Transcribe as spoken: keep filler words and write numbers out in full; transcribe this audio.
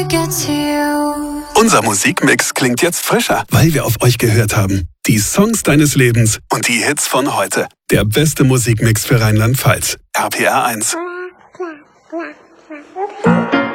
Unser Musikmix klingt jetzt frischer, weil wir auf euch gehört haben. Die Songs deines Lebens und die Hits von heute. Der beste Musikmix für Rheinland-Pfalz. R P R eins.